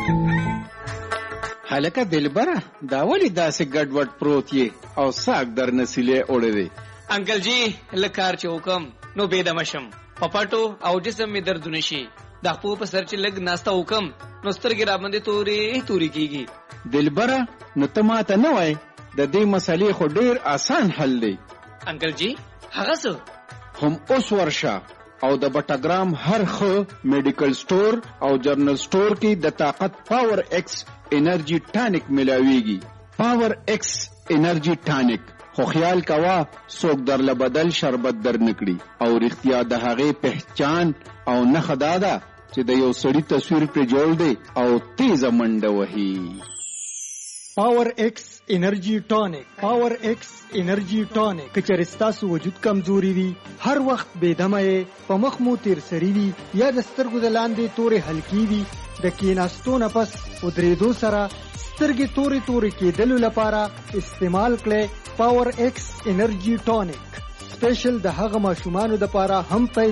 هلکه دلبره دا ولې داسې ګډوډ پروت یې او ساک در نسیلې اوړې دی؟ انکل جی لکار چې حکم نو بېدمه شم په پټو او جسم مې دردونه شي د خپو په سر چې لږ ناسته حکم نو سترګې راباندې تورې کېږي. دلبره نو ته ماته نه وایې د دې مسلې خو ډېر آسان حل دی. انکل جی هغه څه؟ هم اوس ورشه او د بټاګرام هر ښه میډیکل سٹور او جرنل سٹور کې د طاقت پاور ایکس انرژي ټانک ملاويږي. پاور ایکس انرژي ټانک خو خیال کوا څوک درله بدل شربت در نکړي او رښتیا د هغې پہچان او نښه دا ده چې د یو سړي تصویر پرې جوړ دی او تیزه منډه وهي. پاور ایکس انرژي ټانک. پاور ایکس انرژي ټانک که چېرې ستاسو وجود کمزوري وي، هر وخت بېدمه یې، په مخ مو تیر سري وي یا د سترګو د لاندې تورې حلقې وي، د کېناستو نه پس ودرېدو سره سترګې تورې کېدلو لپاره استعمال کړئ پاور ایکس انرژي ټانک. سپیشل د هغه ماشومانو دپاره هم پیدا